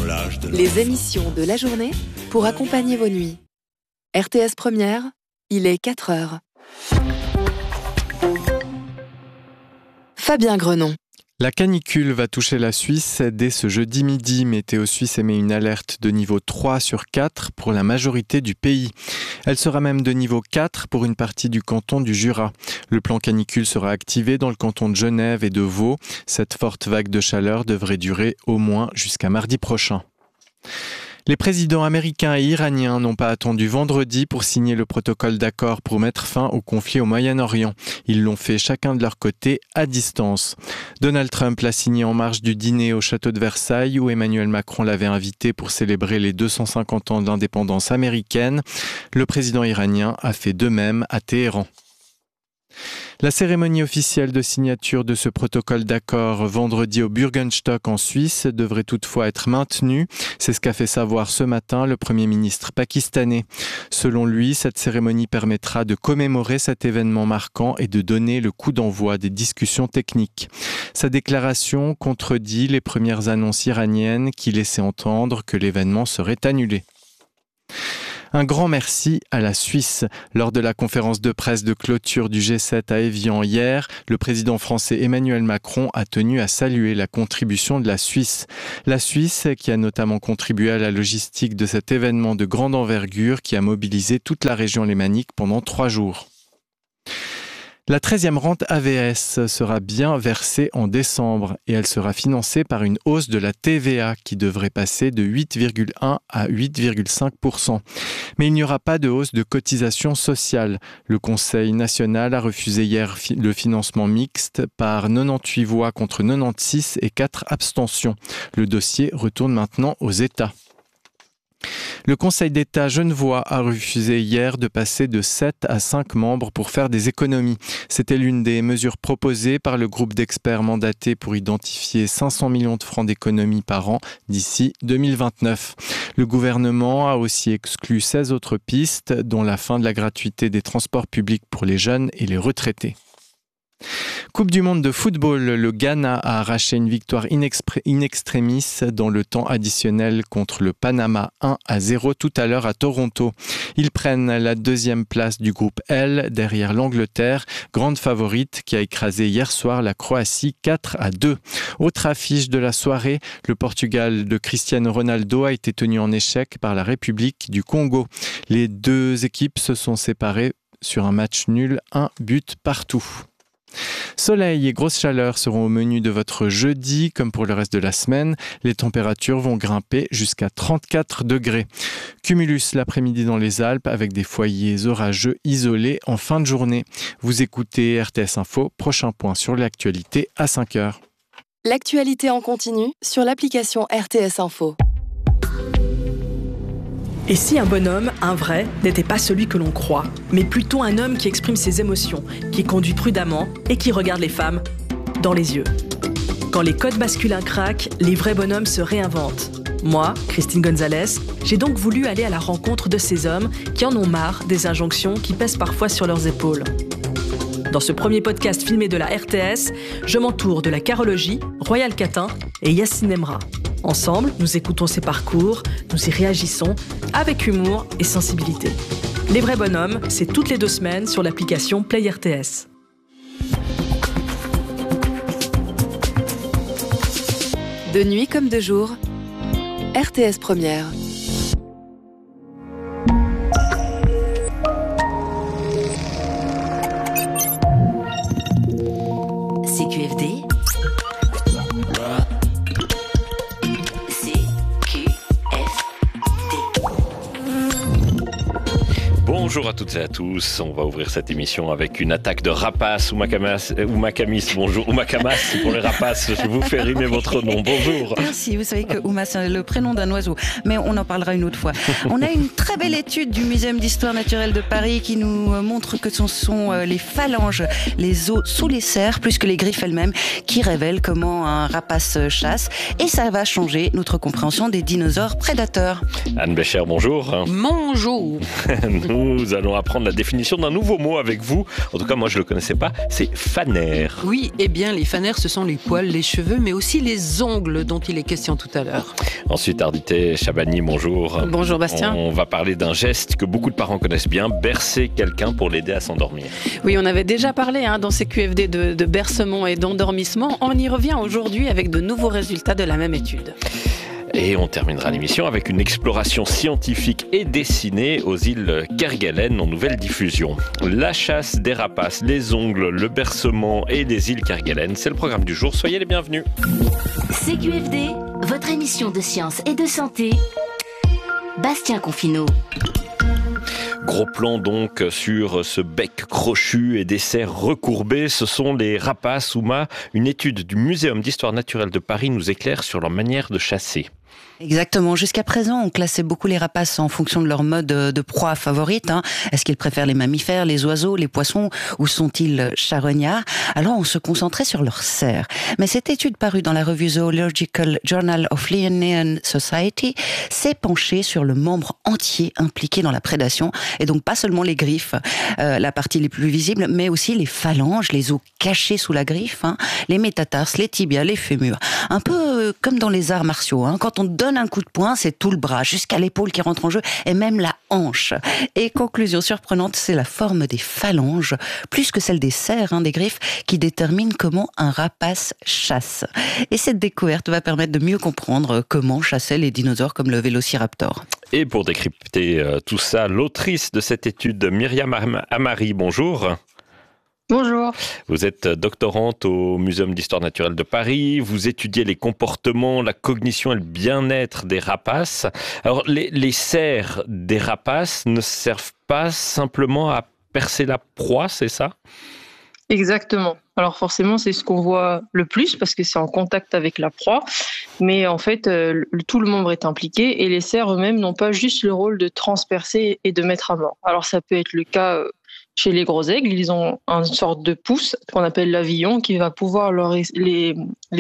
Les émissions de la journée pour accompagner vos nuits. RTS Première, il est 4h. Fabien Grenon. La canicule va toucher la Suisse dès ce jeudi midi. Météo Suisse émet une alerte de niveau 3 sur 4 pour la majorité du pays. Elle sera même de niveau 4 pour une partie du canton du Jura. Le plan canicule sera activé dans le canton de Genève et de Vaud. Cette forte vague de chaleur devrait durer au moins jusqu'à mardi prochain. Les présidents américains et iraniens n'ont pas attendu vendredi pour signer le protocole d'accord pour mettre fin au conflit au Moyen-Orient. Ils l'ont fait chacun de leur côté à distance. Donald Trump l'a signé en marge du dîner au château de Versailles où Emmanuel Macron l'avait invité pour célébrer les 250 ans de l'indépendance américaine. Le président iranien a fait de même à Téhéran. La cérémonie officielle de signature de ce protocole d'accord vendredi au Bürgenstock en Suisse devrait toutefois être maintenue. C'est ce qu'a fait savoir ce matin le Premier ministre pakistanais. Selon lui, cette cérémonie permettra de commémorer cet événement marquant et de donner le coup d'envoi des discussions techniques. Sa déclaration contredit les premières annonces iraniennes qui laissaient entendre que l'événement serait annulé. Un grand merci à la Suisse. Lors de la conférence de presse de clôture du G7 à Évian hier, le président français Emmanuel Macron a tenu à saluer la contribution de la Suisse. La Suisse qui a notamment contribué à la logistique de cet événement de grande envergure qui a mobilisé toute la région lémanique pendant 3 jours. La 13e rente AVS sera bien versée en décembre et elle sera financée par une hausse de la TVA qui devrait passer de 8,1 à 8,5%. Mais il n'y aura pas de hausse de cotisation sociale. Le Conseil national a refusé hier le financement mixte par 98 voix contre 96 et 4 abstentions. Le dossier retourne maintenant aux États. Le Conseil d'État genevois a refusé hier de passer de 7 à 5 membres pour faire des économies. C'était l'une des mesures proposées par le groupe d'experts mandaté pour identifier 500 millions de francs d'économies par an d'ici 2029. Le gouvernement a aussi exclu 16 autres pistes, dont la fin de la gratuité des transports publics pour les jeunes et les retraités. Coupe du monde de football, le Ghana a arraché une victoire in extremis dans le temps additionnel contre le Panama 1-0 tout à l'heure à Toronto. Ils prennent la 2e place du groupe L derrière l'Angleterre, grande favorite qui a écrasé hier soir la Croatie 4-2. Autre affiche de la soirée, le Portugal de Cristiano Ronaldo a été tenu en échec par la République du Congo. Les deux équipes se sont séparées sur un match nul, 1 but partout. Soleil et grosse chaleur seront au menu de votre jeudi, comme pour le reste de la semaine. Les températures vont grimper jusqu'à 34 degrés. Cumulus l'après-midi dans les Alpes avec des foyers orageux isolés en fin de journée. Vous écoutez RTS Info, prochain point sur l'actualité à 5h. L'actualité en continu sur l'application RTS Info. Et si un bonhomme, un vrai, n'était pas celui que l'on croit, mais plutôt un homme qui exprime ses émotions, qui conduit prudemment et qui regarde les femmes dans les yeux. Quand les codes masculins craquent, les vrais bonhommes se réinventent. Moi, Christine Gonzalez, j'ai donc voulu aller à la rencontre de ces hommes qui en ont marre des injonctions qui pèsent parfois sur leurs épaules. Dans ce premier podcast filmé de la RTS, je m'entoure de la carologie, Royal Catin et Yacine Emra. Ensemble, nous écoutons ces parcours, nous y réagissons avec humour et sensibilité. Les vrais bonhommes, c'est toutes les 2 semaines sur l'application Play RTS. De nuit comme de jour, RTS Première. CQFD. Bonjour à toutes et à tous, on va ouvrir cette émission avec une attaque de rapaces ou Oumakamis, bonjour, Oumakamas pour les rapaces, je vous fais rimer votre nom, bonjour. Merci, vous savez que Ouma c'est le prénom d'un oiseau, mais on en parlera une autre fois. On a une très belle étude du Muséum d'Histoire Naturelle de Paris qui nous montre que ce sont les phalanges, les os sous les serres, plus que les griffes elles-mêmes, qui révèlent comment un rapace chasse, et ça va changer notre compréhension des dinosaures prédateurs. Anne Bécher, bonjour. Bonjour. Nous Nous allons apprendre la définition d'un nouveau mot avec vous. En tout cas, moi, je ne le connaissais pas. C'est fanère. Oui, eh bien, les fanères, ce sont les poils, les cheveux, mais aussi les ongles dont il est question tout à l'heure. Ensuite, Ardité Chabani, bonjour. Bonjour Bastien. On va parler d'un geste que beaucoup de parents connaissent bien, bercer quelqu'un pour l'aider à s'endormir. Oui, on avait déjà parlé dans ces QFD de bercement et d'endormissement. On y revient aujourd'hui avec de nouveaux résultats de la même étude. Et on terminera l'émission avec une exploration scientifique et dessinée aux îles Kerguelen en nouvelle diffusion. La chasse des rapaces, les ongles, le bercement et les îles Kerguelen, c'est le programme du jour. Soyez les bienvenus. CQFD, votre émission de science et de santé. Bastien Confineau. Gros plan donc sur ce bec crochu et des serres recourbées. Ce sont les rapaces. Ouma, une étude du Muséum d'histoire naturelle de Paris nous éclaire sur leur manière de chasser. Exactement. Jusqu'à présent, on classait beaucoup les rapaces en fonction de leur mode de proie favorite. Est-ce qu'ils préfèrent les mammifères, les oiseaux, les poissons, ou sont-ils charognards? Alors, on se concentrait sur leurs serres. Mais cette étude parue dans la revue Zoological Journal of Linnean Society s'est penchée sur le membre entier impliqué dans la prédation, et donc pas seulement les griffes, la partie les plus visibles, mais aussi les phalanges, les os cachés sous la griffe, les métatarses, les tibias, les fémurs. Un peu comme dans les arts martiaux. Quand on donne un coup de poing, c'est tout le bras, jusqu'à l'épaule qui rentre en jeu, et même la hanche. Et conclusion surprenante, c'est la forme des phalanges, plus que celle des serres, des griffes, qui détermine comment un rapace chasse. Et cette découverte va permettre de mieux comprendre comment chassaient les dinosaures comme le vélociraptor. Et pour décrypter tout ça, l'autrice de cette étude, Myriam Amari, bonjour. Bonjour. Vous êtes doctorante au Muséum d'histoire naturelle de Paris. Vous étudiez les comportements, la cognition et le bien-être des rapaces. Alors, les serres des rapaces ne servent pas simplement à percer la proie, c'est ça ? Exactement. Alors forcément, c'est ce qu'on voit le plus parce que c'est en contact avec la proie. Mais en fait, tout le membre est impliqué et les serres eux-mêmes n'ont pas juste le rôle de transpercer et de mettre à mort. Alors ça peut être le cas chez les gros aigles. Ils ont une sorte de pouce qu'on appelle l'avillon qui va pouvoir qui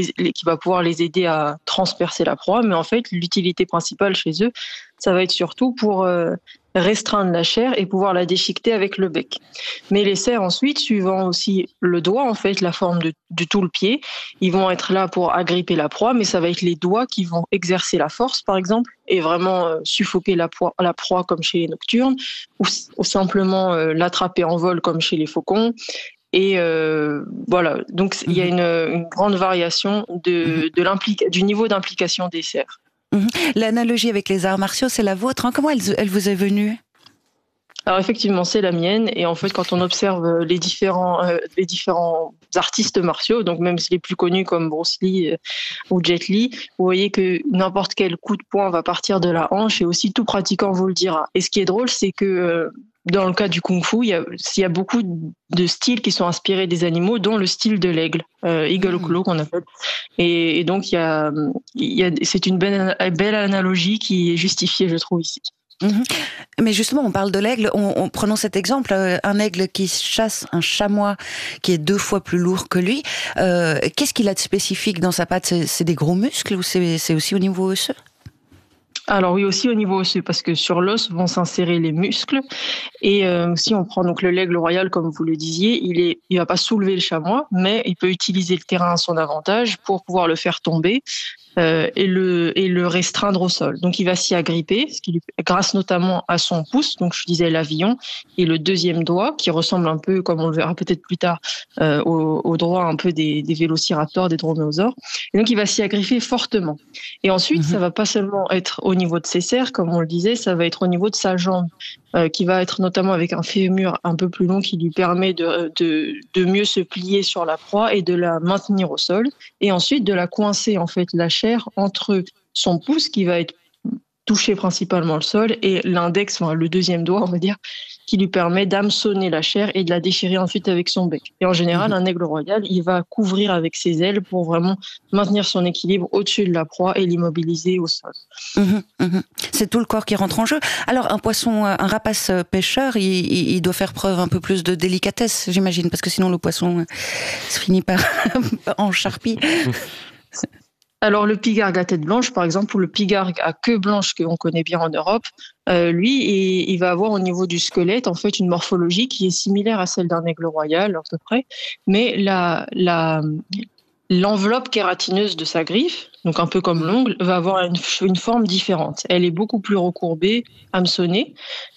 va pouvoir les aider à transpercer la proie. Mais en fait, l'utilité principale chez eux, ça va être surtout pour restreindre la chair et pouvoir la déchiqueter avec le bec. Mais les cerfs ensuite, suivant aussi le doigt, en fait, la forme de tout le pied, ils vont être là pour agripper la proie, mais ça va être les doigts qui vont exercer la force, par exemple, et vraiment suffoquer la proie comme chez les nocturnes, ou simplement l'attraper en vol comme chez les faucons. Et voilà, donc il y a une grande variation du niveau d'implication des cerfs. L'analogie avec les arts martiaux, c'est la vôtre. Comment elle vous est venue ? Alors effectivement, c'est la mienne. Et en fait, quand on observe les différents artistes martiaux, donc même les plus connus comme Bruce Lee ou Jet Li, vous voyez que n'importe quel coup de poing va partir de la hanche et aussi tout pratiquant vous le dira. Et ce qui est drôle, c'est que dans le cas du kung-fu, il y a beaucoup de styles qui sont inspirés des animaux, dont le style de l'aigle, eagle claw qu'on appelle. Et donc c'est une belle analogie qui est justifiée, je trouve, ici. Mais justement, on parle de l'aigle. Prenons cet exemple, un aigle qui chasse un chamois qui est 2 fois plus lourd que lui. Qu'est-ce qu'il a de spécifique dans sa patte ? C'est des gros muscles ou c'est aussi au niveau osseux ? Alors oui, aussi au niveau osseux, parce que sur l'os vont s'insérer les muscles. Et si on prend donc l'aigle royal, comme vous le disiez, il va pas soulever le chamois, mais il peut utiliser le terrain à son avantage pour pouvoir le faire tomber et le restreindre au sol. Donc il va s'y agripper, grâce notamment à son pouce, donc je disais l'avillon, et le deuxième doigt, qui ressemble un peu, comme on le verra peut-être plus tard, au doigt un peu des vélociraptors, des droméosaures. Et donc il va s'y agripper fortement. Et ensuite, ça va pas seulement être au niveau de ses serres, comme on le disait, ça va être au niveau de sa jambe, qui va être notamment avec un fémur un peu plus long qui lui permet de mieux se plier sur la proie et de la maintenir au sol. Et ensuite, de la coincer, en fait, la chair entre son pouce, qui va être toucher principalement le sol, et l'index, le deuxième doigt, on va dire, qui lui permet d'hameçonner la chair et de la déchirer ensuite avec son bec. Et en général, un aigle royal, il va couvrir avec ses ailes pour vraiment maintenir son équilibre au-dessus de la proie et l'immobiliser au sol. C'est tout le corps qui rentre en jeu. Alors, un rapace pêcheur, il doit faire preuve un peu plus de délicatesse, j'imagine, parce que sinon le poisson se finit par en charpie. Alors, le pigargue à tête blanche, par exemple, ou le pigargue à queue blanche qu'on connaît bien en Europe, lui, il va avoir au niveau du squelette, en fait, une morphologie qui est similaire à celle d'un aigle royal, à peu près, mais l'enveloppe kératineuse de sa griffe, donc un peu comme l'ongle, va avoir une forme différente. Elle est beaucoup plus recourbée, hameçonnée,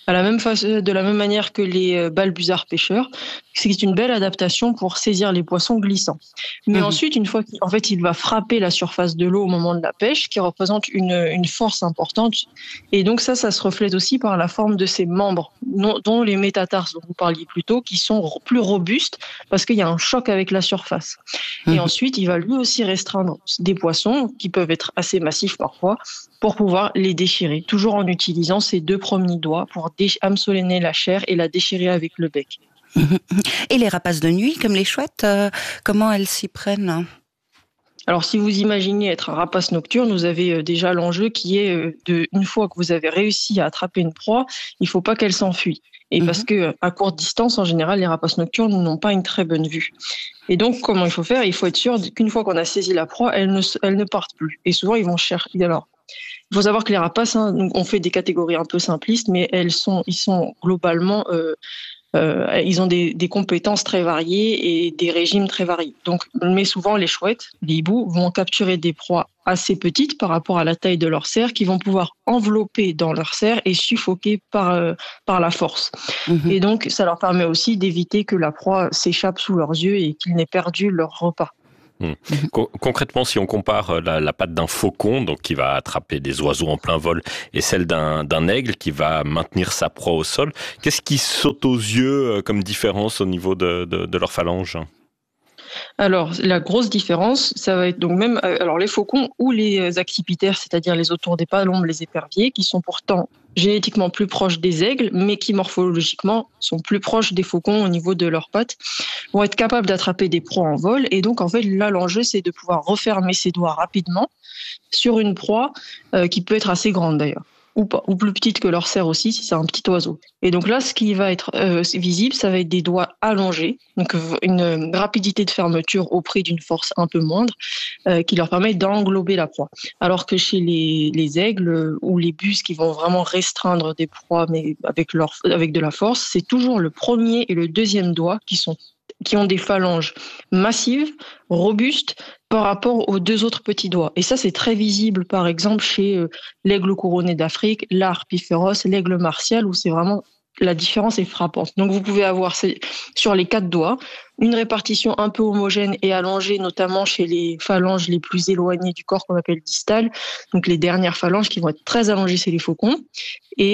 de la même manière que les balbuzards pêcheurs. C'est une belle adaptation pour saisir les poissons glissants. Mais ensuite, une fois qu'il va frapper la surface de l'eau au moment de la pêche, qui représente une force importante. Et donc ça se reflète aussi par la forme de ses membres, dont les métatarses dont vous parliez plus tôt, qui sont plus robustes parce qu'il y a un choc avec la surface. Et ensuite, il va lui aussi restreindre des poissons qui peuvent être assez massifs parfois pour pouvoir les déchirer, toujours en utilisant ses 2 premiers doigts pour hameçonner la chair et la déchirer avec le bec. Et les rapaces de nuit, comme les chouettes, comment elles s'y prennent ? Alors, si vous imaginez être un rapace nocturne, vous avez déjà l'enjeu qui est une fois que vous avez réussi à attraper une proie, il ne faut pas qu'elle s'enfuie. Et parce que à courte distance, en général, les rapaces nocturnes n'ont pas une très bonne vue. Et donc, comment il faut faire ? Il faut être sûr qu'une fois qu'on a saisi la proie, elle ne parte plus. Et souvent, ils vont chercher. Alors, il faut savoir que les rapaces, on fait des catégories un peu simplistes, mais ils sont globalement ils ont des compétences très variées et des régimes très variés. Donc, mais souvent, les chouettes, les hiboux, vont capturer des proies assez petites par rapport à la taille de leur cerf, qui vont pouvoir envelopper dans leur cerf et suffoquer par la force. Et donc, ça leur permet aussi d'éviter que la proie s'échappe sous leurs yeux et qu'ils n'aient perdu leur repas. Concrètement, si on compare la patte d'un faucon, donc qui va attraper des oiseaux en plein vol, et celle d'un aigle qui va maintenir sa proie au sol, qu'est-ce qui saute aux yeux comme différence au niveau de leur phalange ? Alors, la grosse différence, ça va être donc même les faucons ou les accipitaires, c'est-à-dire les autour des palombes, les éperviers, qui sont pourtant génétiquement plus proches des aigles, mais qui morphologiquement sont plus proches des faucons au niveau de leurs pattes, vont être capables d'attraper des proies en vol. Et donc, en fait, là, l'enjeu, c'est de pouvoir refermer ses doigts rapidement sur une proie qui peut être assez grande d'ailleurs. Ou plus petite que leur cerf aussi, si c'est un petit oiseau. Et donc là, ce qui va être visible, ça va être des doigts allongés, donc une rapidité de fermeture au prix d'une force un peu moindre, qui leur permet d'englober la proie. Alors que chez les aigles ou les buses qui vont vraiment restreindre des proies, mais avec de la force, c'est toujours le premier et le deuxième doigt qui ont des phalanges massives, robustes, par rapport aux 2 autres petits doigts. Et ça, c'est très visible, par exemple, chez l'aigle couronné d'Afrique, l'harpie féroce, l'aigle martial, où c'est vraiment la différence est frappante. Donc, vous pouvez avoir sur les 4 doigts une répartition un peu homogène et allongée, notamment chez les phalanges les plus éloignées du corps qu'on appelle distales, donc les dernières phalanges qui vont être très allongées chez les faucons. Et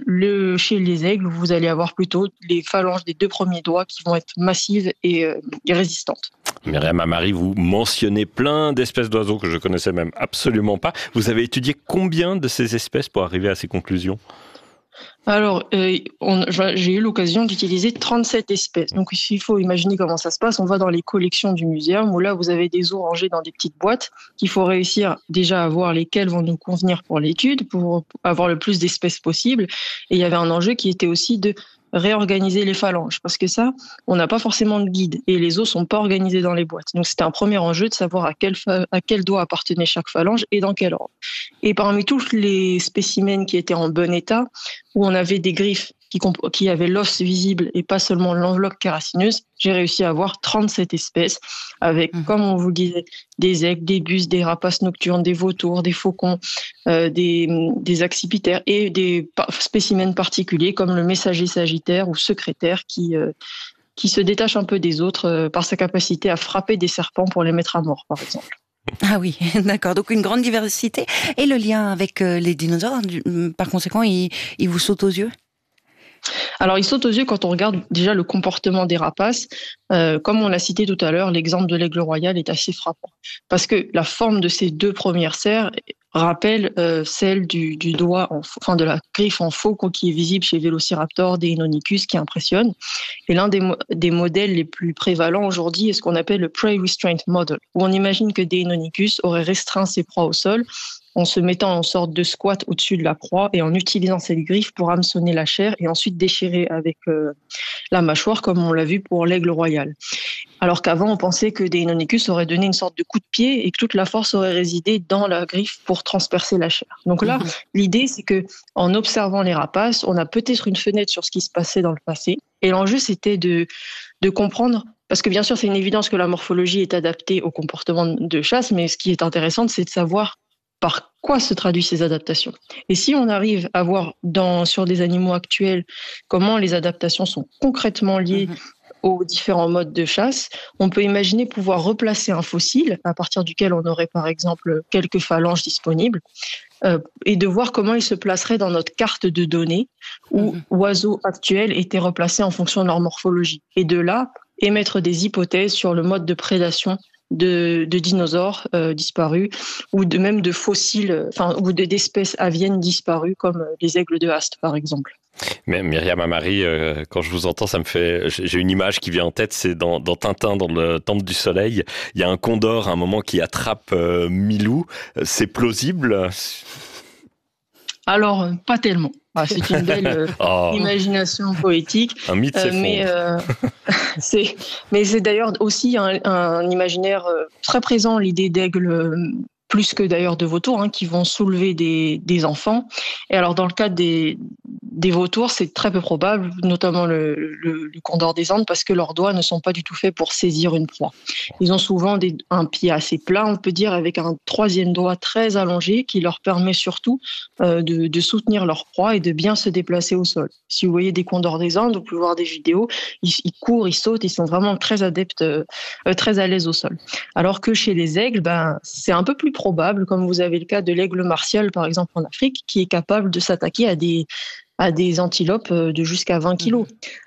chez les aigles, vous allez avoir plutôt les phalanges des 2 premiers doigts qui vont être massives et résistantes. Myriam Amari, vous mentionnez plein d'espèces d'oiseaux que je connaissais même absolument pas. Vous avez étudié combien de ces espèces pour arriver à ces conclusions ? Alors, j'ai eu l'occasion d'utiliser 37 espèces. Donc, il faut imaginer comment ça se passe. On va dans les collections du muséum où là, vous avez des os rangés dans des petites boîtes qu'il faut réussir déjà à voir lesquelles vont nous convenir pour l'étude, pour avoir le plus d'espèces possible. Et il y avait un enjeu qui était aussi de réorganiser les phalanges, parce que ça, on n'a pas forcément de guide et les os sont pas organisés dans les boîtes. Donc c'était un premier enjeu de savoir à quel doigt appartenait chaque phalange et dans quel ordre. Et parmi tous les spécimens qui étaient en bon état, où on avait des griffes qui avaient l'os visible et pas seulement l'enveloppe kératineuse, j'ai réussi à avoir 37 espèces avec, comme on vous disait, des aigles, des buses, des rapaces nocturnes, des vautours, des faucons, des accipitaires et des spécimens particuliers comme le messager sagittaire ou secrétaire qui se détache un peu des autres par sa capacité à frapper des serpents pour les mettre à mort, par exemple. Ah oui, d'accord. Donc une grande diversité. Et le lien avec les dinosaures, par conséquent, il vous saute aux yeux ? Alors, il saute aux yeux quand on regarde déjà le comportement des rapaces. Comme on l'a cité tout à l'heure, l'exemple de l'aigle royal est assez frappant. Parce que la forme de ces 2 premières serres rappelle celle du doigt, de la griffe en faucon qui est visible chez Vélociraptor, Deinonychus, qui impressionne. Et l'un des modèles les plus prévalents aujourd'hui est ce qu'on appelle le Prey Restraint Model, où on imagine que Deinonychus aurait restreint ses proies au sol en se mettant en sorte de squat au-dessus de la proie et en utilisant cette griffe pour hameçonner la chair et ensuite déchirer avec la mâchoire, comme on l'a vu pour l'aigle royal. Alors qu'avant, on pensait que Deinonychus aurait donné une sorte de coup de pied et que toute la force aurait résidé dans la griffe pour transpercer la chair. Donc là, l'idée, c'est que en observant les rapaces, on a peut-être une fenêtre sur ce qui se passait dans le passé. Et l'enjeu, c'était de comprendre, parce que bien sûr, c'est une évidence que la morphologie est adaptée au comportement de chasse, mais ce qui est intéressant, c'est de savoir par quoi se traduisent ces adaptations. Et si on arrive à voir sur des animaux actuels comment les adaptations sont concrètement liées aux différents modes de chasse, on peut imaginer pouvoir replacer un fossile à partir duquel on aurait par exemple quelques phalanges disponibles et de voir comment il se placerait dans notre carte de données où oiseaux actuels étaient replacés en fonction de leur morphologie. Et de là, émettre des hypothèses sur le mode de prédation de dinosaures disparus ou même de fossiles, ou d'espèces aviennes disparues comme les aigles de Haste par exemple. Mais Myriam Amari, quand je vous entends, j'ai une image qui vient en tête, c'est dans Tintin, dans le Temple du Soleil, il y a un condor à un moment qui attrape Milou. C'est plausible ? Alors, pas tellement. C'est une belle imagination poétique. Un mythe s'effondre. Mais c'est d'ailleurs aussi un imaginaire très présent, l'idée d'aigle, plus que d'ailleurs de vautours, qui vont soulever des enfants. Et alors, dans le cas des vautours, c'est très peu probable, notamment le condor des Andes, parce que leurs doigts ne sont pas du tout faits pour saisir une proie. Ils ont souvent un pied assez plat, on peut dire, avec un troisième doigt très allongé qui leur permet surtout de soutenir leur proie et de bien se déplacer au sol. Si vous voyez des condors des Andes, vous pouvez voir des vidéos, ils courent, ils sautent, ils sont vraiment très adeptes, très à l'aise au sol. Alors que chez les aigles, c'est un peu plus probable, comme vous avez le cas de l'aigle martial, par exemple en Afrique, qui est capable de s'attaquer à des antilopes de jusqu'à 20 kilos.